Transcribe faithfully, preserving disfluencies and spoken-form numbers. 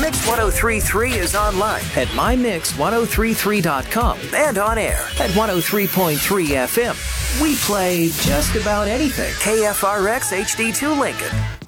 Mix ten thirty-three is online at my mix ten thirty-three dot com and on air at one oh three point three F M. We play just about anything. K F R X H D two Lincoln.